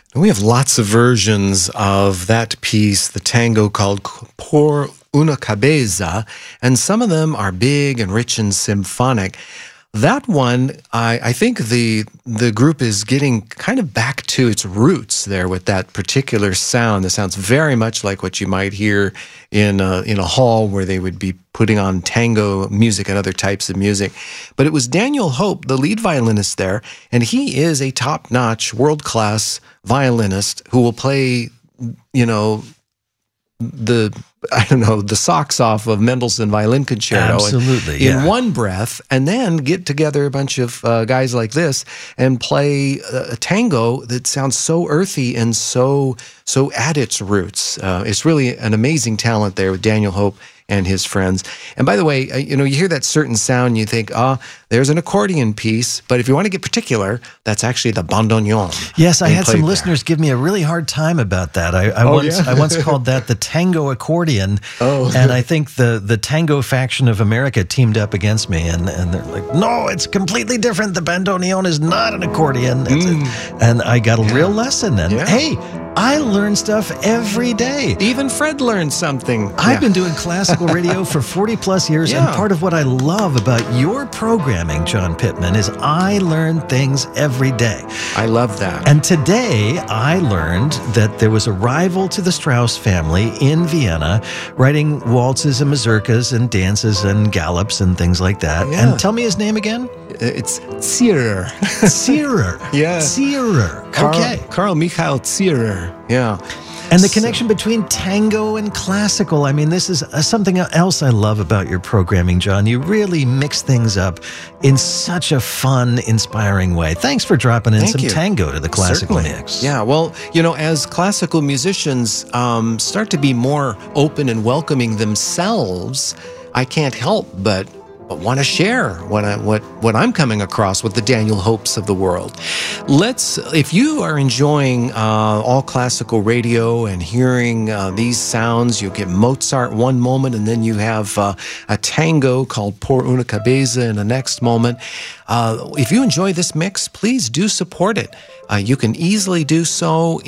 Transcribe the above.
We have lots of versions of that piece, the tango called Por una Cabeza, and some of them are big and rich and symphonic. That one, I think the group is getting kind of back to its roots there with that particular sound. That sounds very much like what you might hear in a hall where they would be putting on tango music and other types of music. But it was Daniel Hope, the lead violinist there, and he is a top-notch, world-class violinist who will play, the socks off of Mendelssohn Violin Concerto. Absolutely, in one breath, and then get together a bunch of guys like this and play a tango that sounds so earthy and so at its roots. It's really an amazing talent there with Daniel Hope and his friends. And by the way, you hear that certain sound, and you think, there's an accordion piece. But if you want to get particular, that's actually the bandoneon. Yes, I had some listeners give me a really hard time about that. I once called that the tango accordion. Oh. And I think the tango faction of America teamed up against me, and they're like, no, it's completely different. The bandoneon is not an accordion. And I got a real lesson. And hey, I learn stuff every day. Even Fred learned something. I've been doing classical radio for 40 plus years, and part of what I love about your programming, John Pittman, is I learn things every day. I love that. And today I learned that there was a rival to the Strauss family in Vienna writing waltzes and mazurkas and dances and gallops and things like that. Yeah. And tell me his name again. It's Zierer. Zierer. Yeah. Zierer. Okay. Carl Michael Zierer. Yeah. And the connection between tango and classical. I mean, this is something else I love about your programming, John. You really mix things up in such a fun, inspiring way. Thanks for dropping in some tango to the classical mix. Yeah, well, as classical musicians start to be more open and welcoming themselves, I can't help but want to share what I'm coming across with the Daniel Hopes of the world. If you are enjoying all classical radio and hearing these sounds, you get Mozart one moment, and then you have a tango called Por una Cabeza in the next moment. If you enjoy this mix, please do support it. You can easily do so